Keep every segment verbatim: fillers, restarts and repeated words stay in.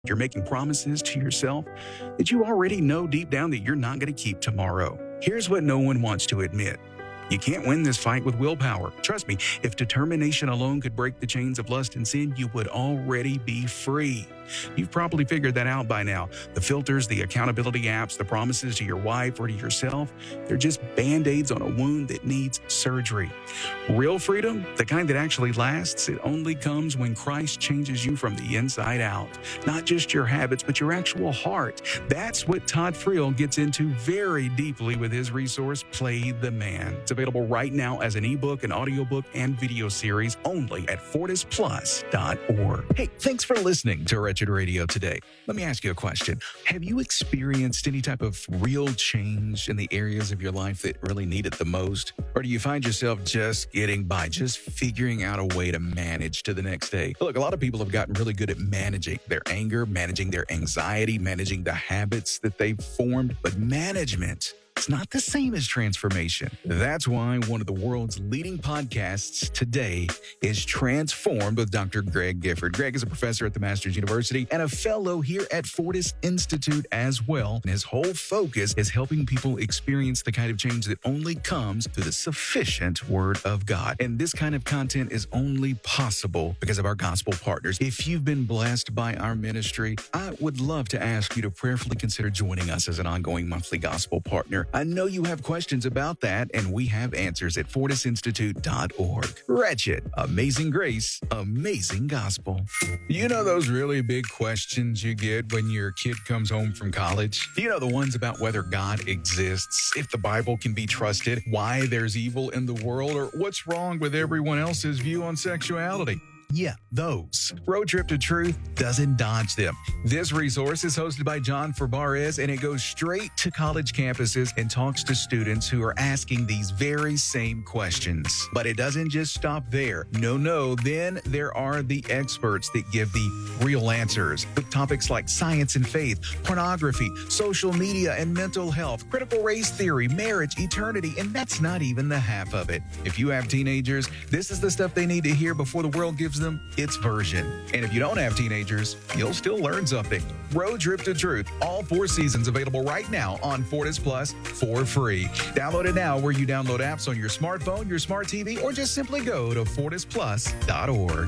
You're making promises to yourself that you already know deep down that you're not going to keep tomorrow. Here's what no one wants to admit. You can't win this fight with willpower. Trust me, if determination alone could break the chains of lust and sin, you would already be free. You've probably figured that out by now. The filters, the accountability apps, the promises to your wife or to yourself, they're just Band-Aids on a wound that needs surgery. Real freedom, the kind that actually lasts, it only comes when Christ changes you from the inside out. Not just your habits, but your actual heart. That's what Todd Friel gets into very deeply with his resource, Play the Man. It's available right now as an ebook, an audiobook, and video series only at fortis plus dot org. Hey, thanks for listening to Wretched Radio today. Let me ask you a question. Have you experienced any type of real change in the areas of your life that really need it the most? Or do you find yourself just getting by, just figuring out a way to manage to the next day? Look, a lot of people have gotten really good at managing their anger, managing their anxiety, managing the habits that they've formed, but management, it's not the same as transformation. That's why one of the world's leading podcasts today is Transformed with Doctor Greg Gifford. Greg is a professor at the Masters University and a fellow here at Fortis Institute as well. And his whole focus is helping people experience the kind of change that only comes through the sufficient Word of God. And this kind of content is only possible because of our gospel partners. If you've been blessed by our ministry, I would love to ask you to prayerfully consider joining us as an ongoing monthly gospel partner. I know you have questions about that, and we have answers at fortis institute dot org. Wretched, Amazing Grace, Amazing Gospel. You know those really big questions you get when your kid comes home from college? You know the ones about whether God exists, if the Bible can be trusted, why there's evil in the world, or what's wrong with everyone else's view on sexuality? Yeah, those. Road Trip to Truth doesn't dodge them. This resource is hosted by John Ferbarez, and it goes straight to college campuses and talks to students who are asking these very same questions. But it doesn't just stop there. No, no. Then there are the experts that give the real answers with topics like science and faith, pornography, social media and mental health, critical race theory, marriage, eternity, and that's not even the half of it. If you have teenagers, this is the stuff they need to hear before the world gives them its version. And if you don't have teenagers, you'll still learn something. Road Trip to Truth, all four seasons available right now on Fortis Plus for free. Download it now where you download apps on your smartphone, your smart T V, or just simply go to fortis plus dot org.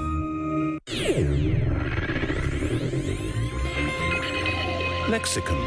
Lexicon.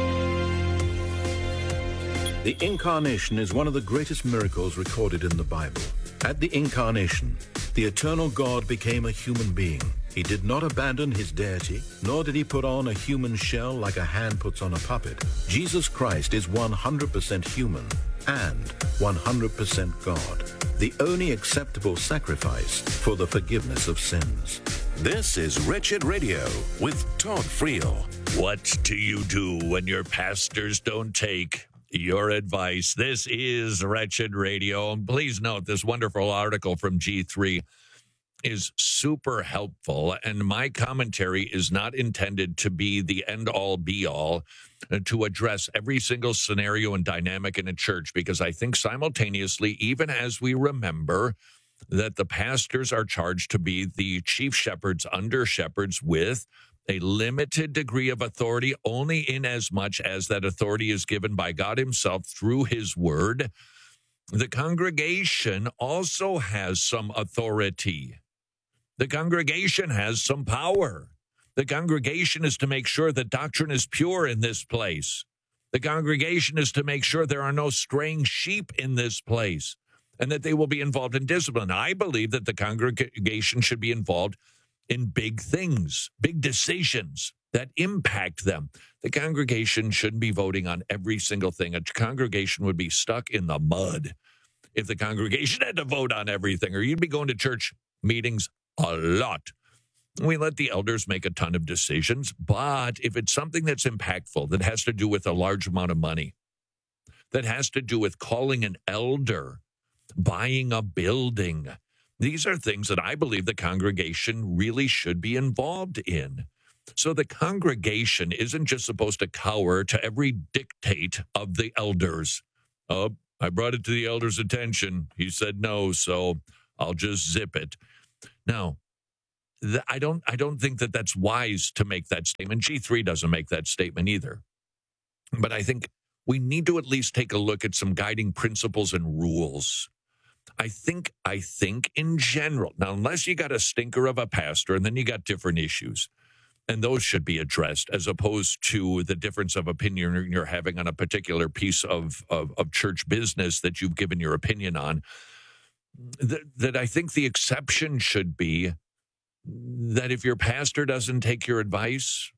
The Incarnation is one of the greatest miracles recorded in the Bible. At the Incarnation, the eternal God became a human being. He did not abandon his deity, nor did he put on a human shell like a hand puts on a puppet. Jesus Christ is one hundred percent human and one hundred percent God, the only acceptable sacrifice for the forgiveness of sins. This is Wretched Radio with Todd Friel. What do you do when your pastors don't take your advice? This is Wretched Radio. And please note, this wonderful article from G three is super helpful. And my commentary is not intended to be the end-all, be-all uh, to address every single scenario and dynamic in a church, because I think simultaneously, even as we remember that the pastors are charged to be the chief shepherds under shepherds with a limited degree of authority, only in as much as that authority is given by God himself through his word, the congregation also has some authority. The congregation has some power. The congregation is to make sure that doctrine is pure in this place. The congregation is to make sure there are no straying sheep in this place and that they will be involved in discipline. I believe that the congregation should be involved in big things, big decisions that impact them. The congregation shouldn't be voting on every single thing. A congregation would be stuck in the mud if the congregation had to vote on everything, or you'd be going to church meetings a lot. We let the elders make a ton of decisions, but if it's something that's impactful, that has to do with a large amount of money, that has to do with calling an elder, buying a building, these are things that I believe the congregation really should be involved in. So the congregation isn't just supposed to cower to every dictate of the elders. Oh, I brought it to the elder's attention. He said no, so I'll just zip it. Now, th- I don't I don't think that that's wise to make that statement. G three doesn't make that statement either. But I think we need to at least take a look at some guiding principles and rules. I think, I think in general, now, unless you got a stinker of a pastor and then you got different issues, and those should be addressed as opposed to the difference of opinion you're having on a particular piece of, of, of church business that you've given your opinion on, that, that I think the exception should be that if your pastor doesn't take your advice,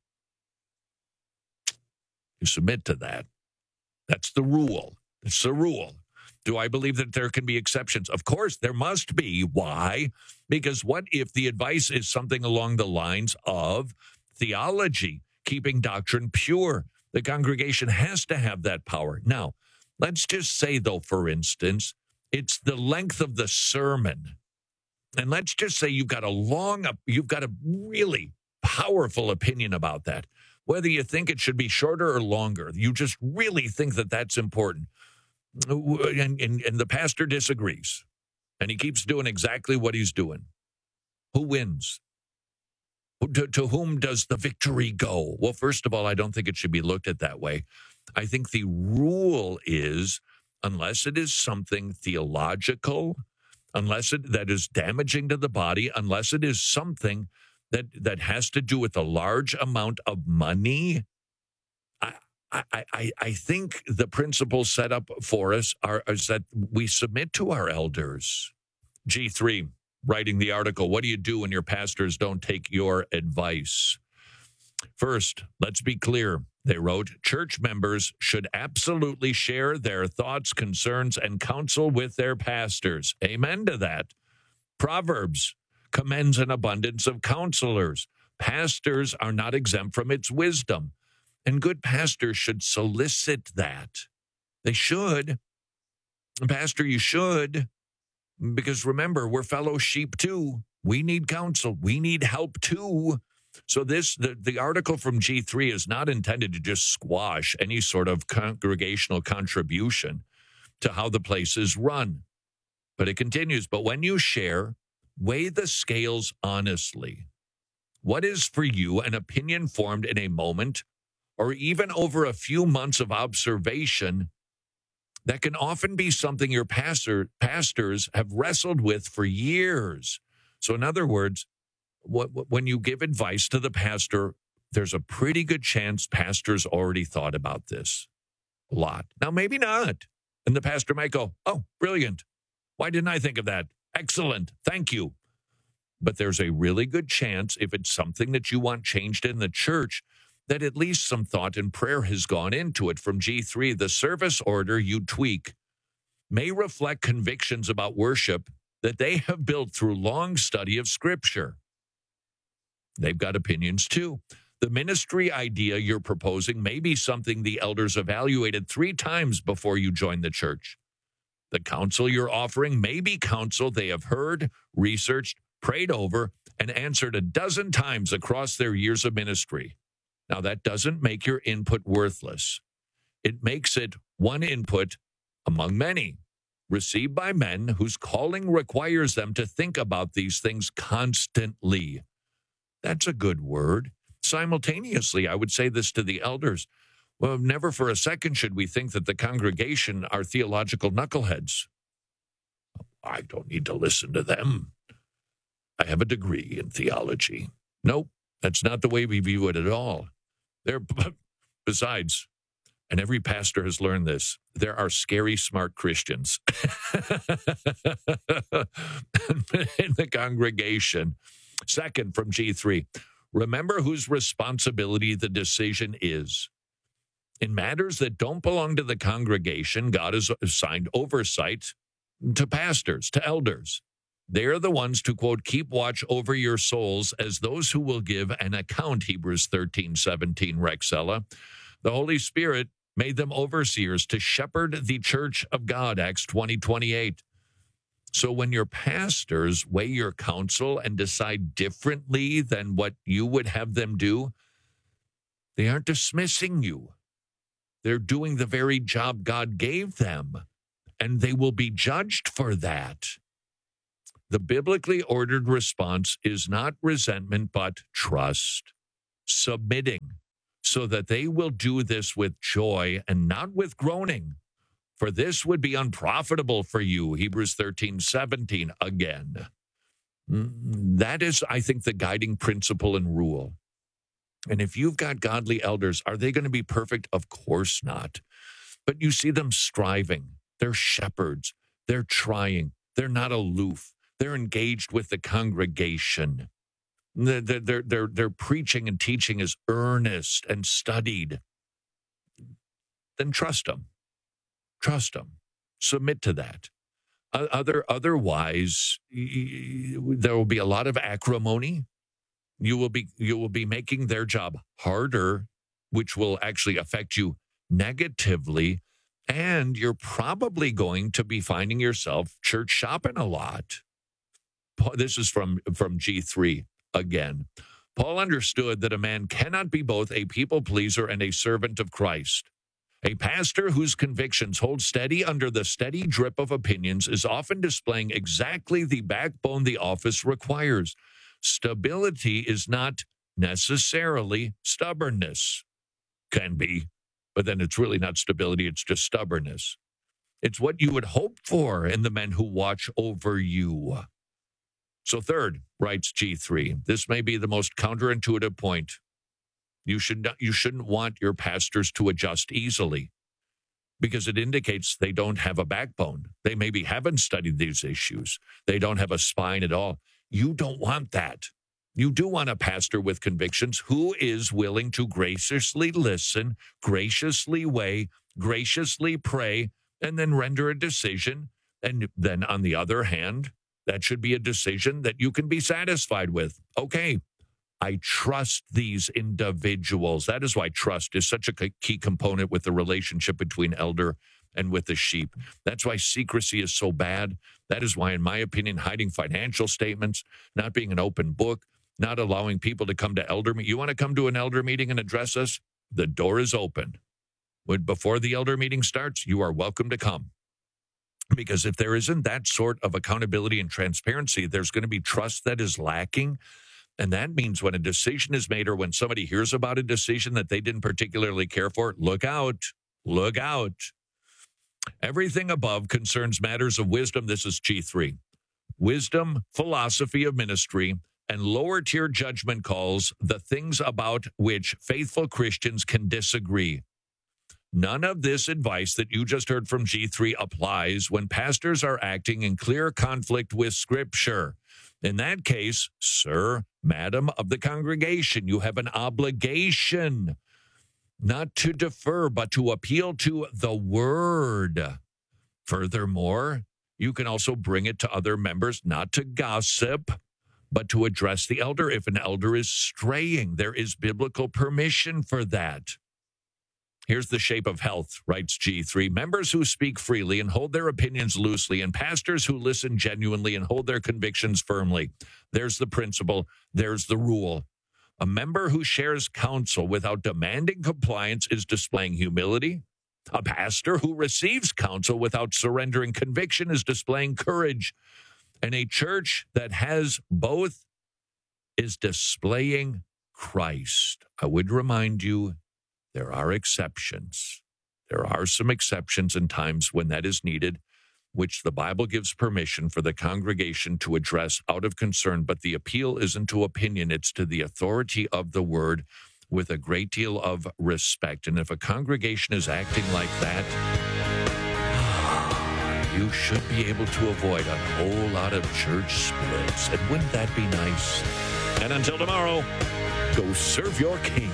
you submit to that. That's the rule. It's the rule. Do I believe that there can be exceptions? Of course, there must be. Why? Because what if the advice is something along the lines of theology, keeping doctrine pure? The congregation has to have that power. Now, let's just say, though, for instance, it's the length of the sermon. And let's just say you've got a long, you've got a really powerful opinion about that. Whether you think it should be shorter or longer, you just really think that that's important. And, and, and the pastor disagrees, and he keeps doing exactly what he's doing. Who wins? To, to whom does the victory go? Well, first of all, I don't think it should be looked at that way. I think the rule is, unless it is something theological, unless it that is damaging to the body, unless it is something that, that has to do with a large amount of money, I, I, I, I think the principles set up for us are is that we submit to our elders. G three, writing the article, what do you do when your pastors don't take your advice? First, let's be clear. They wrote, church members should absolutely share their thoughts, concerns, and counsel with their pastors. Amen to that. Proverbs commends an abundance of counselors. Pastors are not exempt from its wisdom. And good pastors should solicit that. They should. Pastor, you should. Because remember, we're fellow sheep too. We need counsel. We need help too. So this, the, the article from G three is not intended to just squash any sort of congregational contribution to how the place is run. But it continues, but when you share, weigh the scales honestly. What is for you an opinion formed in a moment or even over a few months of observation that can often be something your pastor, pastors have wrestled with for years? So in other words, what, when you give advice to the pastor, there's a pretty good chance pastors already thought about this a lot. Now, maybe not. And the pastor might go, oh, brilliant. Why didn't I think of that? Excellent. Thank you. But there's a really good chance, if it's something that you want changed in the church, that at least some thought and prayer has gone into it. From G three, the service order you tweak may reflect convictions about worship that they have built through long study of Scripture. They've got opinions too. The ministry idea you're proposing may be something the elders evaluated three times before you joined the church. The counsel you're offering may be counsel they have heard, researched, prayed over, and answered a dozen times across their years of ministry. Now, that doesn't make your input worthless. It makes it one input among many, received by men whose calling requires them to think about these things constantly. That's a good word. Simultaneously, I would say this to the elders. Well, never for a second should we think that the congregation are theological knuckleheads. I don't need to listen to them. I have a degree in theology. Nope, that's not the way we view it at all. There, besides, and every pastor has learned this, there are scary smart Christians in the congregation. Second, from G three, remember whose responsibility the decision is. In matters that don't belong to the congregation, God has assigned oversight to pastors, to elders. They're the ones to, quote, keep watch over your souls as those who will give an account, Hebrews thirteen seventeen, Rexella. The Holy Spirit made them overseers to shepherd the church of God, Acts twenty twenty-eight. So when your pastors weigh your counsel and decide differently than what you would have them do, they aren't dismissing you. They're doing the very job God gave them, and they will be judged for that. The biblically ordered response is not resentment, but trust, submitting, so that they will do this with joy and not with groaning. For this would be unprofitable for you. Hebrews thirteen seventeen again. That is, I think, the guiding principle and rule. And if you've got godly elders, are they going to be perfect? Of course not. But you see them striving. They're shepherds. They're trying. They're not aloof. They're engaged with the congregation. Their, their, their, their preaching and teaching is earnest and studied. Then trust them. Trust them. Submit to that. Other, otherwise, there will be a lot of acrimony. You will be you will be making their job harder, which will actually affect you negatively. And you're probably going to be finding yourself church shopping a lot. This is from, from G three again. Paul understood that a man cannot be both a people pleaser and a servant of Christ. A pastor whose convictions hold steady under the steady drip of opinions is often displaying exactly the backbone the office requires. Stability is not necessarily stubbornness. Can be, but then it's really not stability, it's just stubbornness. It's what you would hope for in the men who watch over you. So third, writes G three, this may be the most counterintuitive point. You should not, you shouldn't want your pastors to adjust easily because it indicates they don't have a backbone. They maybe haven't studied these issues. They don't have a spine at all. You don't want that. You do want a pastor with convictions who is willing to graciously listen, graciously weigh, graciously pray, and then render a decision. And then on the other hand, that should be a decision that you can be satisfied with. Okay, I trust these individuals. That is why trust is such a key component with the relationship between elder and with the sheep. That's why secrecy is so bad. That is why, in my opinion, hiding financial statements, not being an open book, not allowing people to come to elder meeting. You want to come to an elder meeting and address us? The door is open. When, before the elder meeting starts, you are welcome to come. Because if there isn't that sort of accountability and transparency, there's going to be trust that is lacking. And that means when a decision is made or when somebody hears about a decision that they didn't particularly care for, look out, look out. Everything above concerns matters of wisdom. This is G three. Wisdom, philosophy of ministry, and lower tier judgment calls, the things about which faithful Christians can disagree. None of this advice that you just heard from G three applies when pastors are acting in clear conflict with Scripture. In that case, sir, madam of the congregation, you have an obligation not to defer, but to appeal to the word. Furthermore, you can also bring it to other members, not to gossip, but to address the elder. If an elder is straying, there is biblical permission for that. Here's the shape of health, writes G three. Members who speak freely and hold their opinions loosely, and pastors who listen genuinely and hold their convictions firmly. There's the principle. There's the rule. A member who shares counsel without demanding compliance is displaying humility. A pastor who receives counsel without surrendering conviction is displaying courage. And a church that has both is displaying Christ. I would remind you, there are exceptions. There are some exceptions in times when that is needed, which the Bible gives permission for the congregation to address out of concern. But the appeal isn't to opinion, it's to the authority of the word with a great deal of respect. And if a congregation is acting like that, you should be able to avoid a whole lot of church splits. And wouldn't that be nice? And until tomorrow, go serve your King.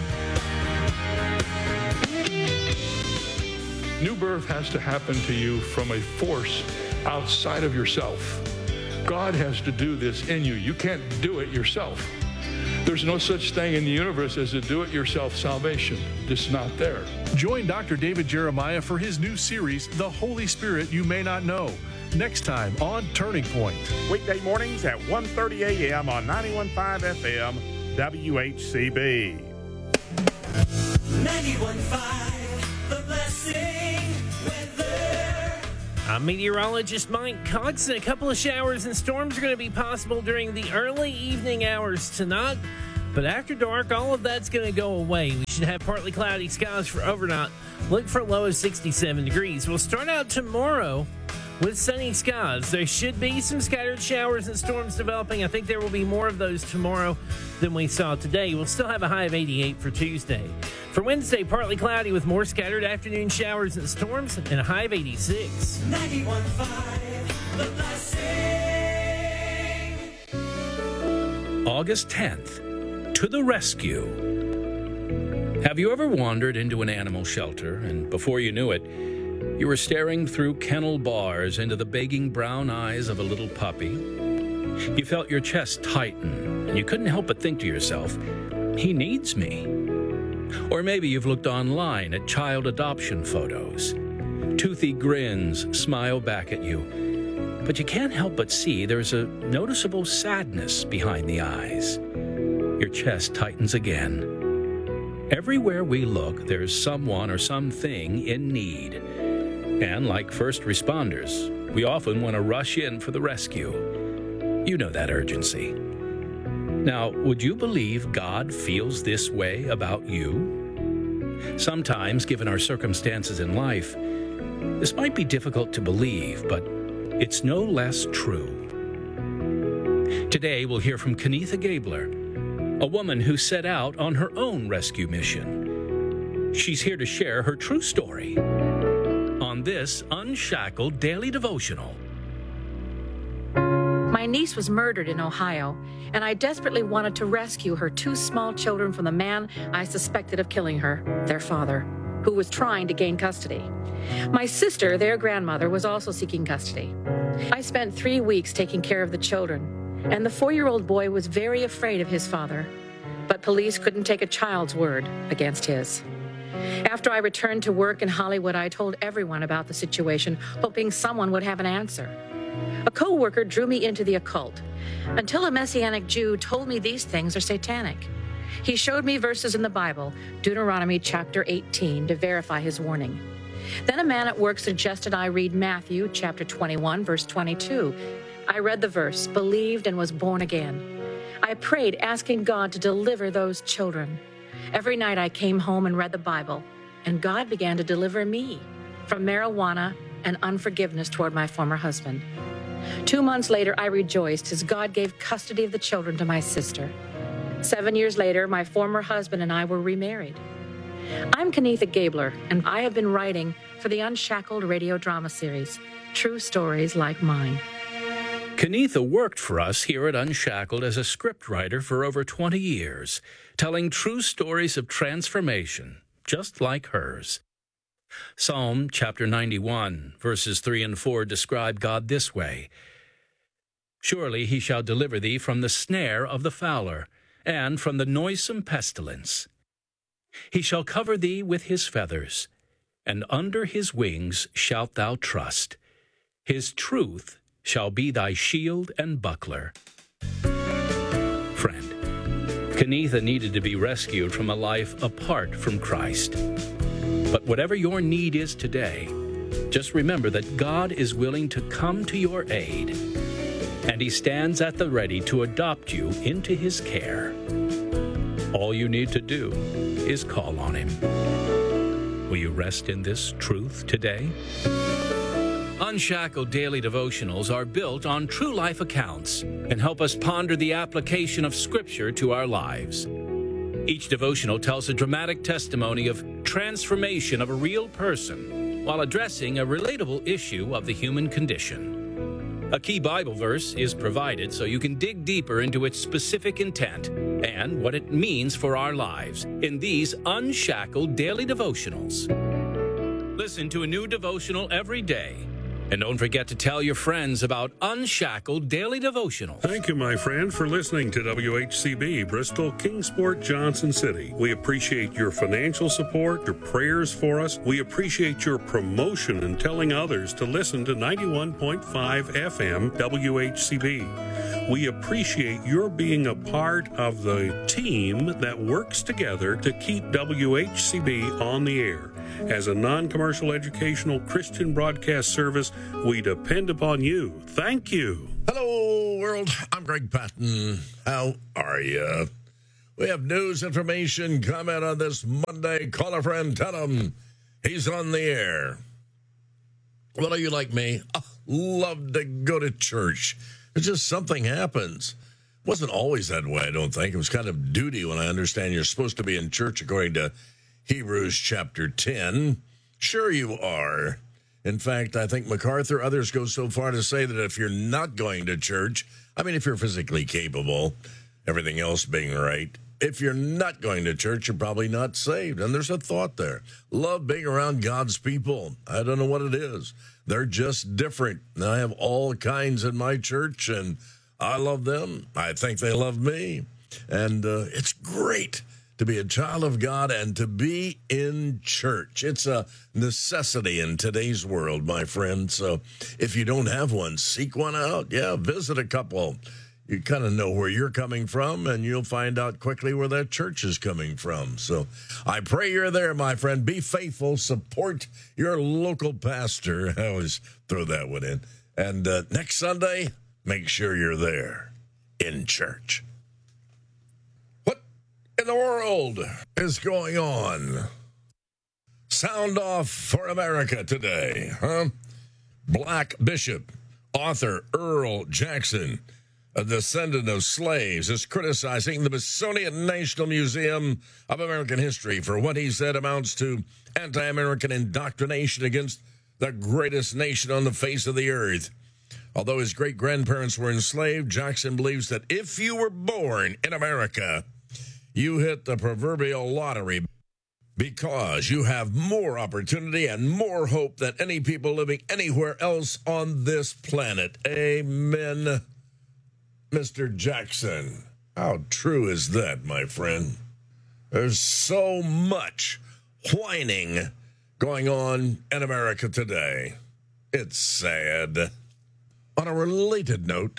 New birth has to happen to you from a force outside of yourself. God has to do this in you. You can't do it yourself. There's no such thing in the universe as a do-it-yourself salvation. It's not there. Join Doctor David Jeremiah for his new series, The Holy Spirit You May Not Know, next time on Turning Point. Weekday mornings at one thirty a.m. on ninety-one point five F M, W H C B. ninety-one point five, The Blessing, weather. I'm meteorologist Mike Cox. A couple of showers and storms are going to be possible during the early evening hours tonight. But after dark, all of that's going to go away. We should have partly cloudy skies for overnight. Look for a low of sixty-seven degrees. We'll start out tomorrow with sunny skies. There should be some scattered showers and storms developing. I think there will be more of those tomorrow than we saw today. We'll still have a high of eighty-eight for Tuesday. For Wednesday, partly cloudy with more scattered afternoon showers and storms and a high of eighty-six. ninety-one point five, The Blessing. August tenth, to the rescue. Have you ever wandered into an animal shelter and before you knew it, you were staring through kennel bars into the begging brown eyes of a little puppy? You felt your chest tighten, and you couldn't help but think to yourself, he needs me. Or maybe you've looked online at child adoption photos. Toothy grins smile back at you, but you can't help but see there's a noticeable sadness behind the eyes. Your chest tightens again. Everywhere we look, there's someone or something in need. And like first responders, we often want to rush in for the rescue. You know that urgency. Now, would you believe God feels this way about you? Sometimes, given our circumstances in life, this might be difficult to believe, but it's no less true. Today, we'll hear from Kenetha Gabler, a woman who set out on her own rescue mission. She's here to share her true story on this Unshackled Daily Devotional. My niece was murdered in Ohio, and I desperately wanted to rescue her two small children from the man I suspected of killing her, their father, who was trying to gain custody. My sister, their grandmother, was also seeking custody. I spent three weeks taking care of the children, and the four-year-old boy was very afraid of his father, but police couldn't take a child's word against his. After I returned to work in Hollywood, I told everyone about the situation, hoping someone would have an answer. A co-worker drew me into the occult, until a Messianic Jew told me these things are satanic. He showed me verses in the Bible, Deuteronomy chapter eighteen, to verify his warning. Then a man at work suggested I read Matthew chapter twenty-one, verse twenty-two. I read the verse, believed, and was born again. I prayed, asking God to deliver those children. Every night I came home and read the Bible, and God began to deliver me from marijuana and unforgiveness toward my former husband. Two months later, I rejoiced as God gave custody of the children to my sister. Seven years later, my former husband and I were remarried. I'm Kenetha Gabler, and I have been writing for the Unshackled radio drama series, True Stories Like Mine. Kenetha worked for us here at Unshackled as a scriptwriter for over twenty years, telling true stories of transformation, just like hers. Psalm chapter ninety-one, verses three and four describe God this way: Surely he shall deliver thee from the snare of the fowler, and from the noisome pestilence. He shall cover thee with his feathers, and under his wings shalt thou trust. His truth shall be thy shield and buckler. Friend, Kenetha needed to be rescued from a life apart from Christ. But whatever your need is today, just remember that God is willing to come to your aid, and he stands at the ready to adopt you into his care. All you need to do is call on him. Will you rest in this truth today? Unshackled Daily Devotionals are built on true life accounts and help us ponder the application of Scripture to our lives. Each devotional tells a dramatic testimony of transformation of a real person while addressing a relatable issue of the human condition. A key Bible verse is provided so you can dig deeper into its specific intent and what it means for our lives in these Unshackled Daily Devotionals. Listen to a new devotional every day. And don't forget to tell your friends about Unshackled Daily Devotionals. Thank you, my friend, for listening to W H C B, Bristol, Kingsport, Johnson City. We appreciate your financial support, your prayers for us. We appreciate your promotion and telling others to listen to ninety-one point five F M W H C B. We appreciate your being a part of the team that works together to keep W H C B on the air. As a non-commercial educational Christian broadcast service, we depend upon you. Thank you. Hello, world. I'm Greg Patton. How are you? We have news, information, comment on this Monday. Call a friend, tell him he's on the air. Well, are you like me? I love to go to church. It's just something happens. It wasn't always that way, I don't think. It was kind of duty when I understand you're supposed to be in church according to Hebrews chapter ten. Sure you are. In fact, I think MacArthur, others go so far to say that if you're not going to church, I mean, if you're physically capable, everything else being right, if you're not going to church, you're probably not saved. And there's a thought there. Love being around God's people. I don't know what it is. They're just different. And I have all kinds in my church, and I love them. I think they love me. And uh, it's great to be a child of God and to be in church. It's a necessity in today's world, my friend. So if you don't have one, seek one out. Yeah, visit a couple. You kind of know where you're coming from, and you'll find out quickly where that church is coming from. So I pray you're there, my friend. Be faithful. Support your local pastor. I always throw that one in. And uh, next Sunday, make sure you're there in church. What in the world is going on? Sound off for America today, huh? Black bishop, author Earl Jackson, a descendant of slaves, is criticizing the Smithsonian National Museum of American History for what he said amounts to anti-American indoctrination against the greatest nation on the face of the earth. Although his great-grandparents were enslaved, Jackson believes that if you were born in America, you hit the proverbial lottery because you have more opportunity and more hope than any people living anywhere else on this planet. Amen. Mister Jackson, how true is that, my friend? There's so much whining going on in America today. It's sad. On a related note,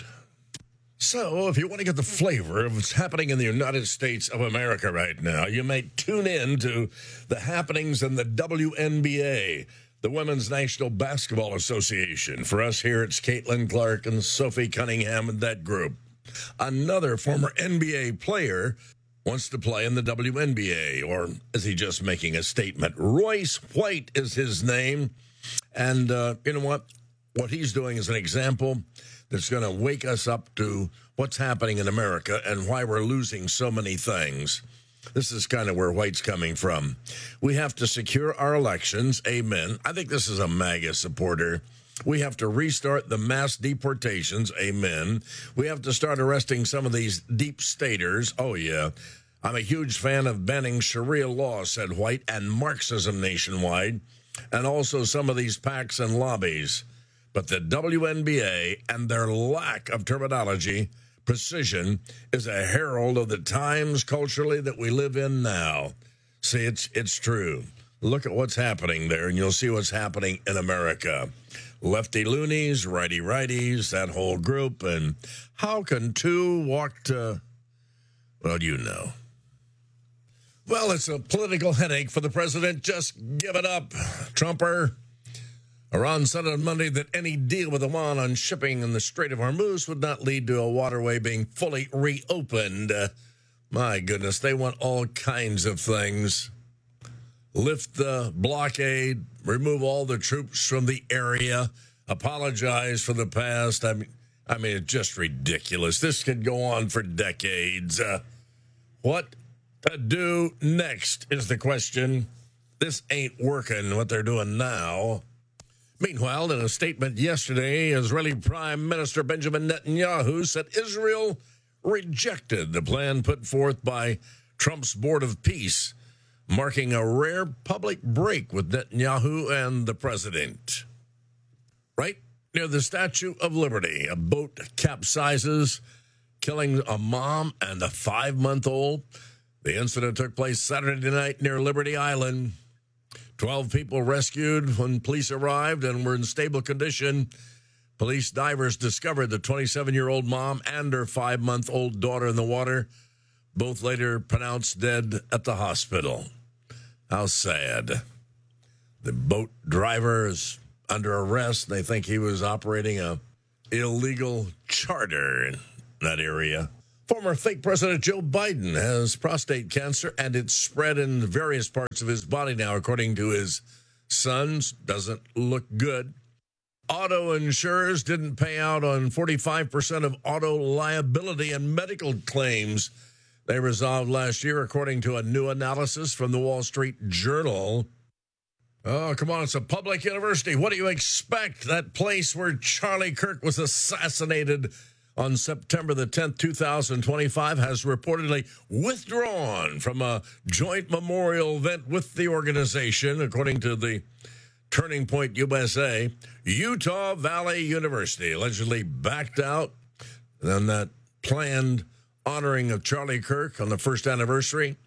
so if you want to get the flavor of what's happening in the United States of America right now, you may tune in to the happenings in the W N B A, the Women's National Basketball Association. For us here, it's Caitlin Clark and Sophie Cunningham and that group. Another former N B A player wants to play in the W N B A, or is he just making a statement? Royce White is his name. And uh, you know what? What he's doing is an example that's going to wake us up to what's happening in America and why we're losing so many things. This is kind of where White's coming from. We have to secure our elections. Amen. I think this is a MAGA supporter. We have to restart the mass deportations. Amen. We have to start arresting some of these deep staters. Oh, yeah. I'm a huge fan of banning Sharia law, said White, and Marxism nationwide, and also some of these PACs and lobbies. But the W N B A and their lack of terminology, precision, is a herald of the times culturally that we live in now. See, it's it's true. Look at what's happening there, and you'll see what's happening in America. Lefty loonies, righty righties, that whole group. And how can two walk to, well, you know. Well, it's a political headache for the president. Just give it up, Trumper. Iran said on Monday that any deal with Oman on shipping in the Strait of Hormuz would not lead to a waterway being fully reopened. Uh, my goodness, they want all kinds of things. Lift the blockade, remove all the troops from the area, apologize for the past. I mean, I mean, it's just ridiculous. This could go on for decades. Uh, what to do next is the question. This ain't working, what they're doing now. Meanwhile, in a statement yesterday, Israeli Prime Minister Benjamin Netanyahu said Israel rejected the plan put forth by Trump's Board of Peace, marking a rare public break with Netanyahu and the president. Right near the Statue of Liberty, a boat capsizes, killing a mom and a five-month-old. The incident took place Saturday night near Liberty Island. Twelve people rescued when police arrived and were in stable condition. Police divers discovered the twenty-seven-year-old mom and her five-month-old daughter in the water, both later pronounced dead at the hospital. How sad. The boat driver is under arrest. They think he was operating a illegal charter in that area. Former fake President Joe Biden has prostate cancer, and it's spread in various parts of his body now, according to his sons. Doesn't look good. Auto insurers didn't pay out on forty-five percent of auto liability and medical claims they resolved last year, according to a new analysis from the Wall Street Journal. Oh, come on, it's a public university. What do you expect? That place where Charlie Kirk was assassinated on September the tenth, two thousand twenty-five, has reportedly withdrawn from a joint memorial event with the organization, according to the Turning Point U S A. Utah Valley University allegedly backed out on that planned honoring of Charlie Kirk on the first anniversary.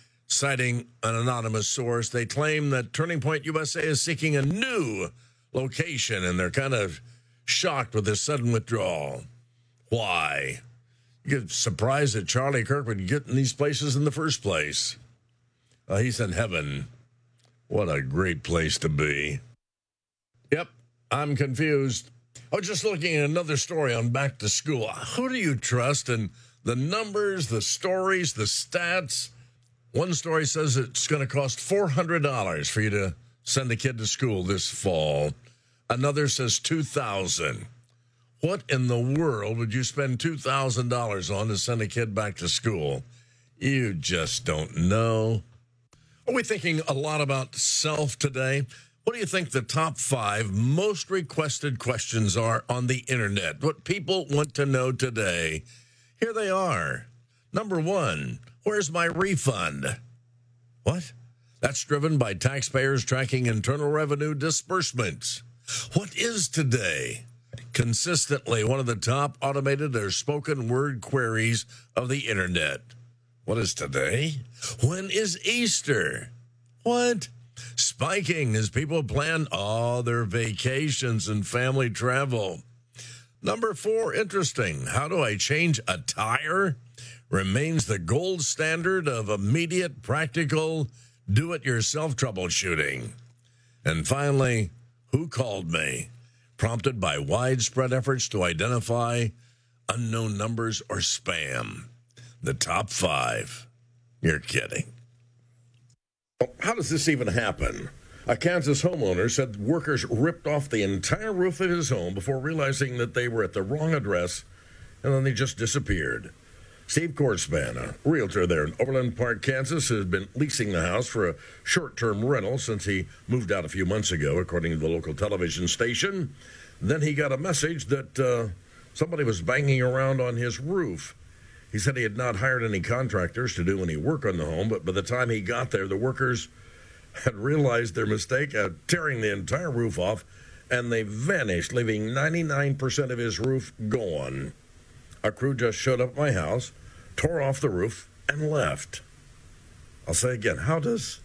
Citing an anonymous source, they claim that Turning Point U S A is seeking a new location, and they're kind of shocked with this sudden withdrawal. Why? You get surprised that Charlie Kirk would get in these places in the first place. Uh, he's in heaven. What a great place to be. Yep, I'm confused. I was just looking at another story on back to school. Who do you trust in the numbers, the stories, the stats? One story says it's going to cost four hundred dollars for you to send a kid to school this fall. Another says two thousand dollars. What in the world would you spend two thousand dollars on to send a kid back to school? You just don't know. Are we thinking a lot about self today? What do you think the top five most requested questions are on the internet? What people want to know today? Here they are. Number one, where's my refund? What? That's driven by taxpayers tracking Internal Revenue disbursements. What is today? Consistently one of the top automated or spoken word queries of the internet. What is today? When is Easter? What? Spiking as people plan all their vacations and family travel. Number four, interesting. How do I change a tire? Remains the gold standard of immediate, practical, do-it-yourself troubleshooting. And finally, who called me? Prompted by widespread efforts to identify unknown numbers or spam. The top five. You're kidding. How does this even happen? A Kansas homeowner said workers ripped off the entire roof of his home before realizing that they were at the wrong address, and then they just disappeared. Steve Korsman, a realtor there in Overland Park, Kansas, has been leasing the house for a short-term rental since he moved out a few months ago, according to the local television station. Then he got a message that uh, somebody was banging around on his roof. He said he had not hired any contractors to do any work on the home, but by the time he got there, the workers had realized their mistake of tearing the entire roof off, and they vanished, leaving ninety-nine percent of his roof gone. A crew just showed up at my house, tore off the roof, and left. I'll say again, how does...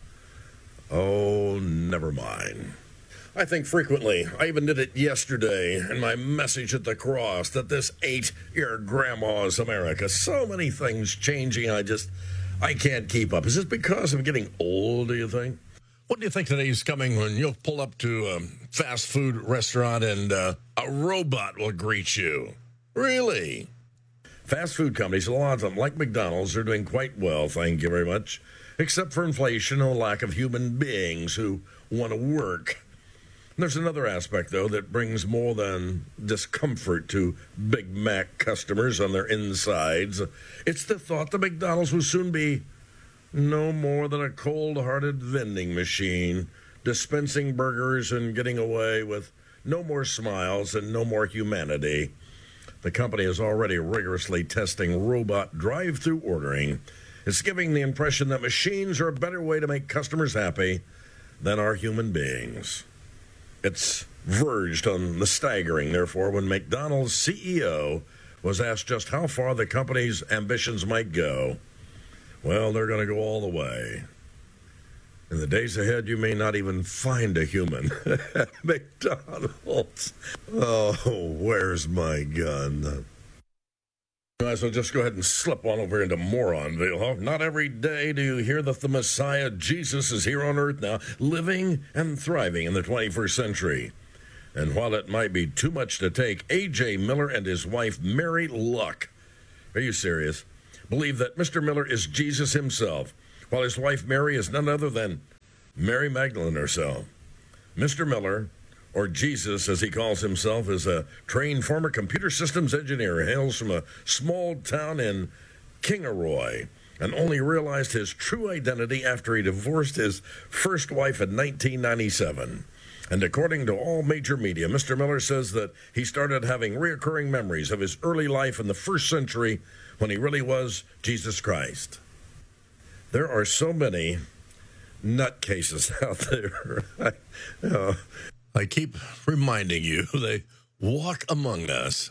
Oh, never mind. I think frequently, I even did it yesterday in my message at the cross, that this ain't your grandma's America. So many things changing, I just, I can't keep up. Is this because I'm getting old, do you think? What do you think today's coming when you'll pull up to a fast food restaurant and uh, a robot will greet you? Really? Fast food companies, a lot of them, like McDonald's, are doing quite well, thank you very much, except for inflation and a lack of human beings who want to work. There's another aspect, though, that brings more than discomfort to Big Mac customers on their insides. It's the thought that McDonald's will soon be no more than a cold-hearted vending machine, dispensing burgers and getting away with no more smiles and no more humanity. The company is already rigorously testing robot drive-through ordering. It's giving the impression that machines are a better way to make customers happy than are human beings. It's verged on the staggering, therefore, when McDonald's C E O was asked just how far the company's ambitions might go. Well, they're going to go all the way. In the days ahead, you may not even find a human at McDonald's. Oh, where's my gun? Might as well just go ahead and slip on over into Moronville, huh? Not every day do you hear that the Messiah, Jesus, is here on earth now, living and thriving in the twenty-first century. And while it might be too much to take, A J Miller and his wife, Mary Luck, are you serious? Believe that Mister Miller is Jesus himself, while his wife, Mary, is none other than Mary Magdalene herself. Mister Miller, or Jesus, as he calls himself, is a trained former computer systems engineer, hails from a small town in Kingaroy, and only realized his true identity after he divorced his first wife in nineteen ninety-seven. And according to all major media, Mister Miller says that he started having reoccurring memories of his early life in the first century when he really was Jesus Christ. There are so many nutcases out there. I, uh, I keep reminding you, they walk among us.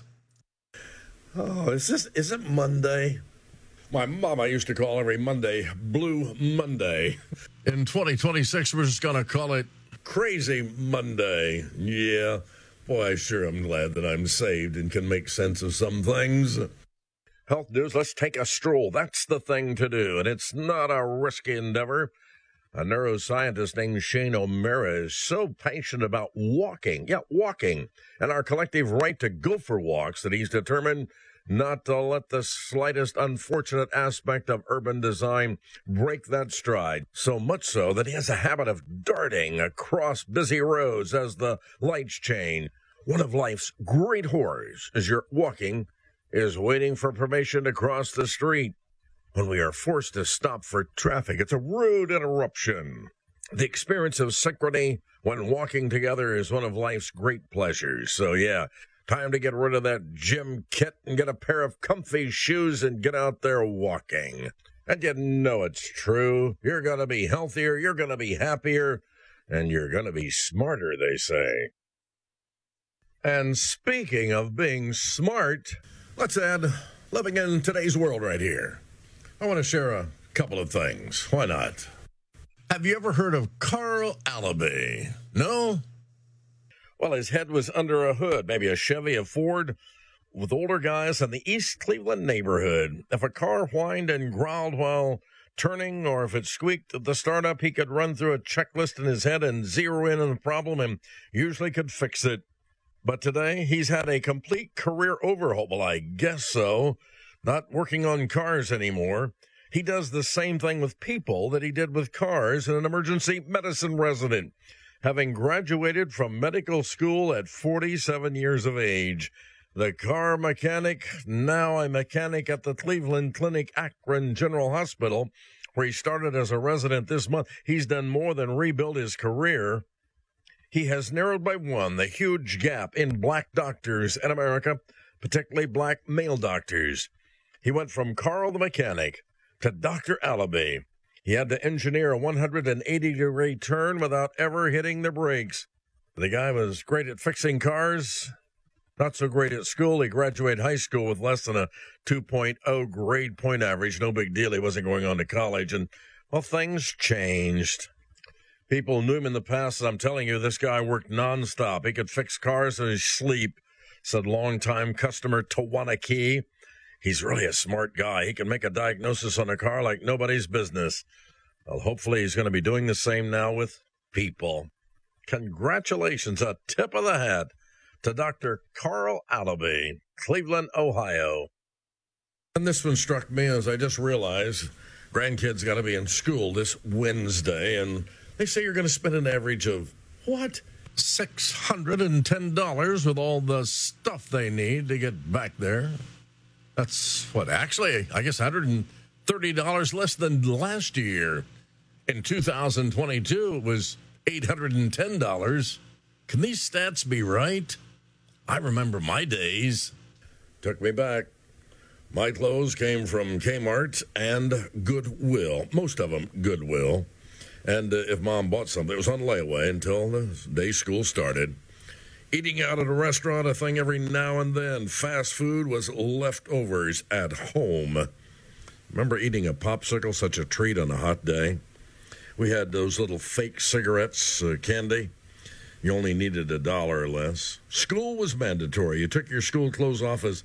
Oh, is this, is it Monday? My mama used to call every Monday Blue Monday. In twenty twenty-six, we're just going to call it Crazy Monday. Yeah, boy, I sure am glad that I'm saved and can make sense of some things. Health news, let's take a stroll. That's the thing to do, and it's not a risky endeavor. A neuroscientist named Shane O'Mara is so passionate about walking, yeah, walking, and our collective right to go for walks that he's determined not to let the slightest unfortunate aspect of urban design break that stride. So much so that he has a habit of darting across busy roads as the lights change. One of life's great horrors as you're walking is waiting for permission to cross the street. When we are forced to stop for traffic, it's a rude interruption. The experience of synchrony when walking together is one of life's great pleasures. So yeah, time to get rid of that gym kit and get a pair of comfy shoes and get out there walking. And you know it's true. You're going to be healthier, you're going to be happier, and you're going to be smarter, they say. And speaking of being smart, let's add living in today's world right here. I want to share a couple of things. Why not? Have you ever heard of Carl Allaby? No? Well, his head was under a hood, maybe a Chevy, a Ford, with older guys in the East Cleveland neighborhood. If a car whined and growled while turning, or if it squeaked at the startup, he could run through a checklist in his head and zero in on the problem and usually could fix it. But today, he's had a complete career overhaul. Well, I guess so. Not working on cars anymore. He does the same thing with people that he did with cars, an emergency medicine resident, having graduated from medical school at forty-seven years of age. The car mechanic, now a mechanic at the Cleveland Clinic Akron General Hospital, where he started as a resident this month. He's done more than rebuild his career. He has narrowed by one the huge gap in black doctors in America, particularly black male doctors. He went from Carl the mechanic to Doctor Allaby. He had to engineer a one hundred eighty degree turn without ever hitting the brakes. The guy was great at fixing cars, not so great at school. He graduated high school with less than a two point oh grade point average. No big deal. He wasn't going on to college. And, well, things changed. People knew him in the past, and I'm telling you, this guy worked nonstop. He could fix cars in his sleep, said longtime customer Tawana Key. He's really a smart guy. He can make a diagnosis on a car like nobody's business. Well, hopefully he's going to be doing the same now with people. Congratulations, a tip of the hat to Doctor Carl Allaby, Cleveland, Ohio. And this one struck me as I just realized grandkids got to be in school this Wednesday, and they say you're going to spend an average of, what, six hundred ten dollars with all the stuff they need to get back there. That's what, actually, I guess one hundred thirty dollars less than last year. In two thousand twenty-two, it was eight hundred ten dollars. Can these stats be right? I remember my days. Took me back. My clothes came from Kmart and Goodwill. Most of them Goodwill. And uh, if Mom bought something, it was on layaway until the day school started. Eating out at a restaurant, a thing every now and then. Fast food was leftovers at home. Remember eating a popsicle, such a treat on a hot day? We had those little fake cigarettes, uh, candy. You only needed a dollar or less. School was mandatory. You took your school clothes off as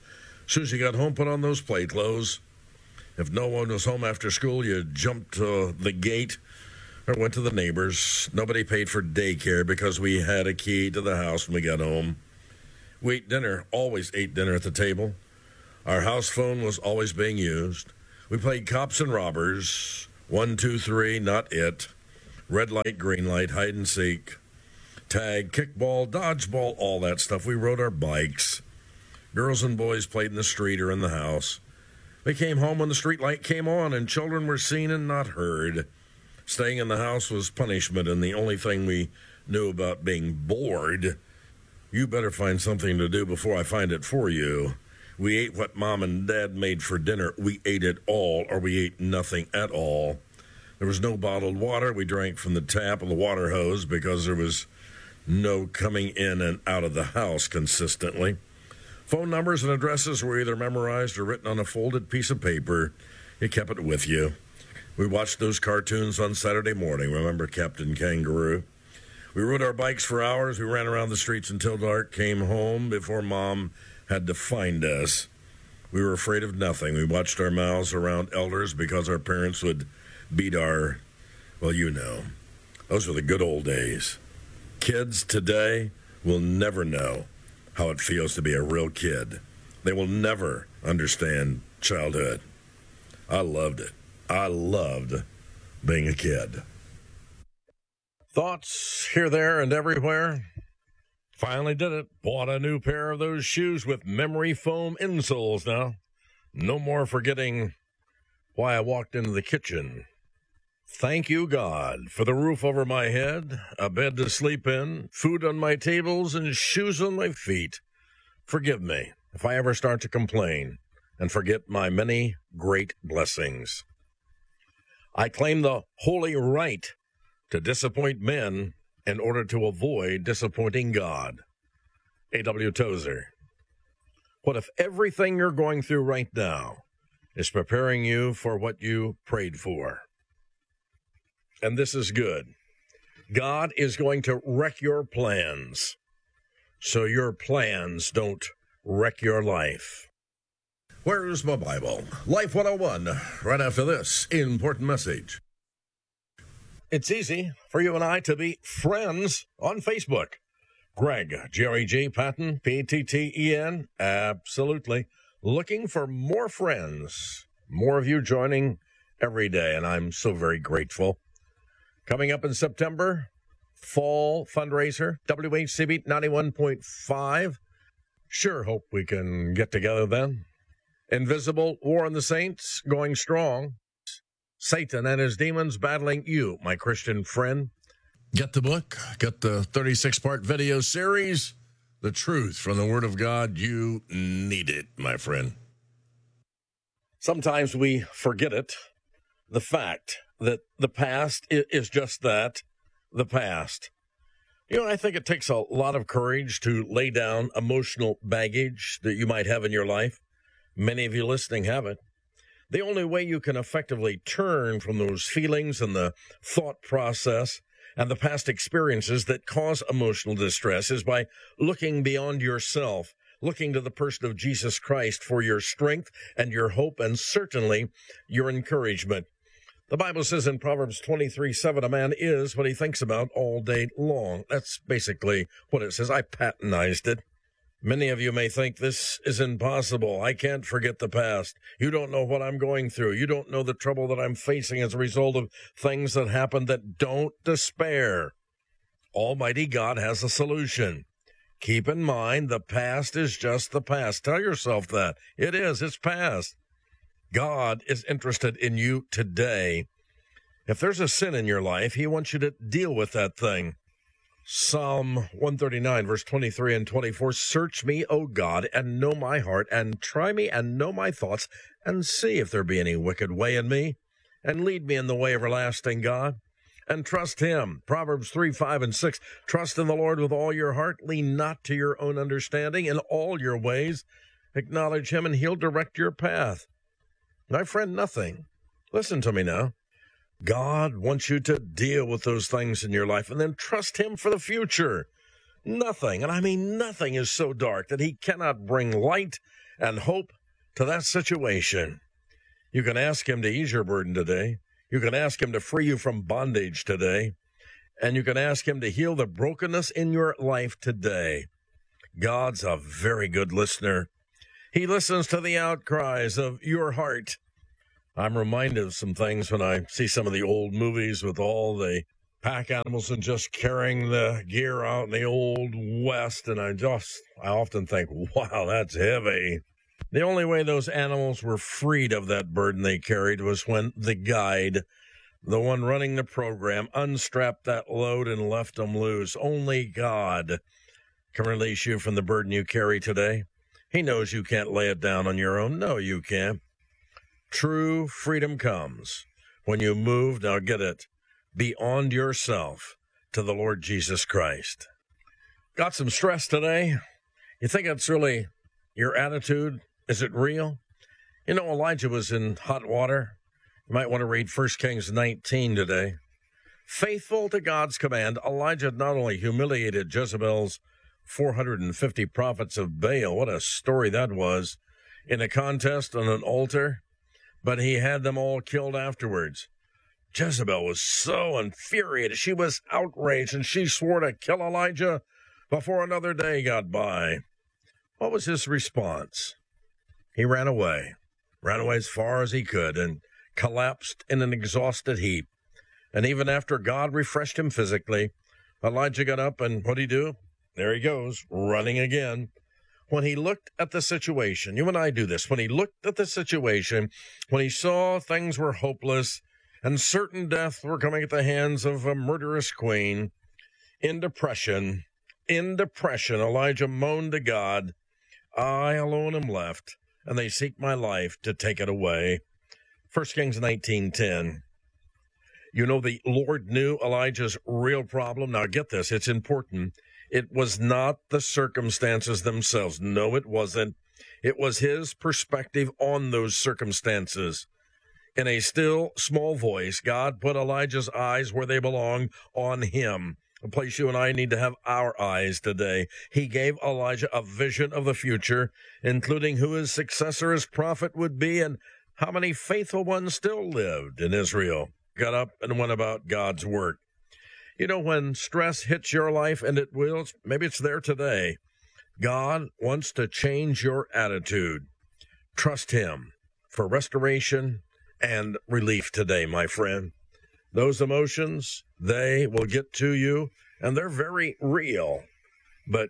As soon as you got home, put on those play clothes. If no one was home after school, you jumped to the gate or went to the neighbors. Nobody paid for daycare because we had a key to the house when we got home. We ate dinner, always ate dinner at the table. Our house phone was always being used. We played cops and robbers. One, two, three, not it. Red light, green light, hide and seek. Tag, kickball, dodgeball, all that stuff. We rode our bikes. Girls and boys played in the street or in the house. We came home when the street light came on and children were seen and not heard. Staying in the house was punishment, and the only thing we knew about being bored, you better find something to do before I find it for you. We ate what Mom and Dad made for dinner. We ate it all, or we ate nothing at all. There was no bottled water. We drank from the tap and the water hose because there was no coming in and out of the house consistently. Phone numbers and addresses were either memorized or written on a folded piece of paper. You kept it with you. We watched those cartoons on Saturday morning. Remember Captain Kangaroo? We rode our bikes for hours. We ran around the streets until dark, came home before Mom had to find us. We were afraid of nothing. We watched our mouths around elders because our parents would beat our, well, you know. Those were the good old days. Kids today will never know how it feels to be a real kid. They will never understand childhood. I loved it. I loved being a kid. Thoughts here, there, and everywhere? Finally did it. Bought a new pair of those shoes with memory foam insoles now. No more forgetting why I walked into the kitchen. Thank you, God, for the roof over my head, a bed to sleep in, food on my tables, and shoes on my feet. Forgive me if I ever start to complain and forget my many great blessings. I claim the holy right to disappoint men in order to avoid disappointing God. A W. Tozer. What if everything you're going through right now is preparing you for what you prayed for? And this is good. God is going to wreck your plans so your plans don't wreck your life. Where's my Bible? Life one oh one, right after this important message. It's easy for you and I to be friends on Facebook. Greg, Jerry G. Patton, P T T E N, absolutely. Looking for more friends, more of you joining every day, and I'm so very grateful. Coming up in September, fall fundraiser, W H C B ninety-one point five. Sure hope we can get together then. Invisible War on the Saints going strong. Satan and his demons battling you, my Christian friend. Get the book, get the thirty-six part video series, The Truth from the Word of God. You need it, my friend. Sometimes we forget it, the fact that the past is just that, the past. You know, I think it takes a lot of courage to lay down emotional baggage that you might have in your life. Many of you listening have it. The only way you can effectively turn from those feelings and the thought process and the past experiences that cause emotional distress is by looking beyond yourself, looking to the person of Jesus Christ for your strength and your hope and certainly your encouragement. The Bible says in Proverbs twenty-three seven, a man is what he thinks about all day long. That's basically what it says. I patenized it. Many of you may think this is impossible. I can't forget the past. You don't know what I'm going through. You don't know the trouble that I'm facing as a result of things that happened. That don't despair. Almighty God has a solution. Keep in mind, the past is just the past. Tell yourself that. It is. It's past. God is interested in you today. If there's a sin in your life, he wants you to deal with that thing. Psalm one thirty-nine, verse twenty-three and twenty-four, search me, O God, and know my heart, and try me and know my thoughts, and see if there be any wicked way in me, and lead me in the way everlasting, God, and trust him. Proverbs three, five, and six, trust in the Lord with all your heart, lean not to your own understanding, in all your ways acknowledge him, and he'll direct your path. My friend, nothing. Listen to me now. God wants you to deal with those things in your life and then trust him for the future. Nothing, and I mean nothing, is so dark that he cannot bring light and hope to that situation. You can ask him to ease your burden today. You can ask him to free you from bondage today. And you can ask him to heal the brokenness in your life today. God's a very good listener. He listens to the outcries of your heart. I'm reminded of some things when I see some of the old movies with all the pack animals and just carrying the gear out in the old West. And I just, I often think, wow, that's heavy. The only way those animals were freed of that burden they carried was when the guide, the one running the program, unstrapped that load and left them loose. Only God can release you from the burden you carry today. He knows you can't lay it down on your own. No, you can't. True freedom comes when you move, now get it, beyond yourself to the Lord Jesus Christ. Got some stress today? You think it's really your attitude? Is it real? You know, Elijah was in hot water. You might want to read First Kings nineteen today. Faithful to God's command, Elijah not only humiliated Jezebel's four hundred fifty prophets of Baal, what a story that was, in a contest on an altar, but he had them all killed afterwards. Jezebel was so infuriated. She was outraged, and she swore to kill Elijah before another day got by. What was his response? He ran away, ran away as far as he could, and collapsed in an exhausted heap. And even after God refreshed him physically, Elijah got up, and what'd he do? There he goes, running again. When he looked at the situation, you and I do this, when he looked at the situation, when he saw things were hopeless and certain death were coming at the hands of a murderous queen, in depression, in depression, Elijah moaned to God, I alone am left, and they seek my life to take it away. First Kings nineteen ten. You know, the Lord knew Elijah's real problem. Now get this, it's important. It was not the circumstances themselves. No, it wasn't. It was his perspective on those circumstances. In a still, small voice, God put Elijah's eyes where they belong, on him, a place you and I need to have our eyes today. He gave Elijah a vision of the future, including who his successor as prophet would be and how many faithful ones still lived in Israel. Got up and went about God's work. You know, when stress hits your life, and it will, maybe it's there today, God wants to change your attitude. Trust him for restoration and relief today, my friend. Those emotions, they will get to you, and they're very real. But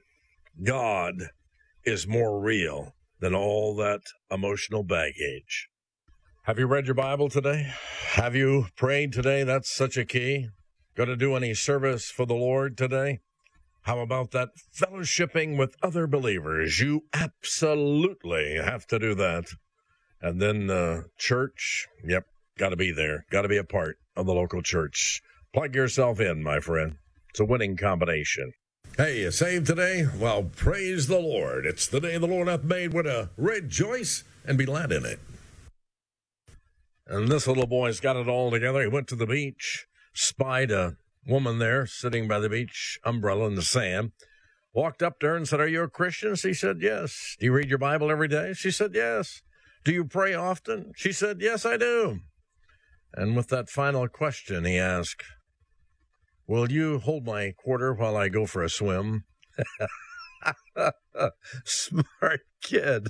God is more real than all that emotional baggage. Have you read your Bible today? Have you prayed today? That's such a key. Going to do any service for the Lord today? How about that fellowshipping with other believers? You absolutely have to do that. And then uh, church, yep, got to be there. Got to be a part of the local church. Plug yourself in, my friend. It's a winning combination. Hey, you saved today? Well, praise the Lord. It's the day the Lord hath made. We're to rejoice and be glad in it. And this little boy's got it all together. He went to the beach, spied a woman there sitting by the beach umbrella in the sand, walked up to her and said, are you a Christian? She said, yes. Do you read your Bible every day? She said, yes. Do you pray often? She said, yes, I do. And with that final question, he asked, will you hold my quarter while I go for a swim? Smart kid.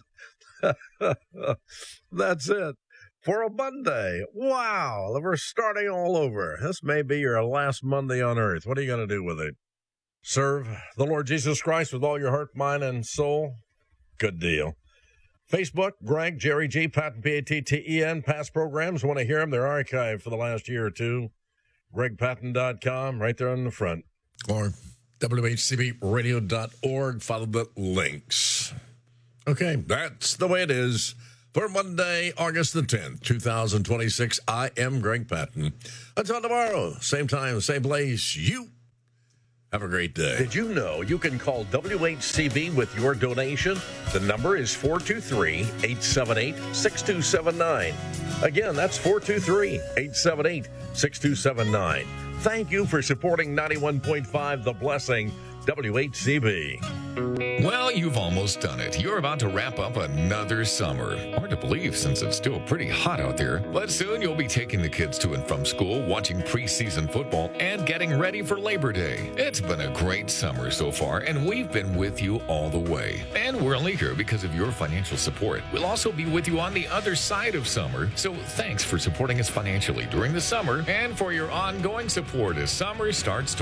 That's it. For a Monday. Wow. We're starting all over. This may be your last Monday on earth. What are you going to do with it? Serve the Lord Jesus Christ with all your heart, mind, and soul? Good deal. Facebook, Greg, Jerry G, Patton, P A T T E N. Past programs, want to hear them? They're archived for the last year or two. greg patton dot com, right there on the front. Or W H C B radio dot org. Follow the links. Okay, that's the way it is. For Monday, August the tenth, twenty twenty-six, I am Greg Patton. Until tomorrow, same time, same place, you have a great day. Did you know you can call W H C B with your donation? The number is four two three, eight seven eight, six two seven nine. Again, that's four two three, eight seven eight, six two seven nine. Thank you for supporting ninety-one point five The Blessing, W H C B. Well, you've almost done it. You're about to wrap up another summer. Hard to believe since it's still pretty hot out there. But soon you'll be taking the kids to and from school, watching preseason football, and getting ready for Labor Day. It's been a great summer so far, and we've been with you all the way. And we're only here because of your financial support. We'll also be with you on the other side of summer. So thanks for supporting us financially during the summer and for your ongoing support as summer starts to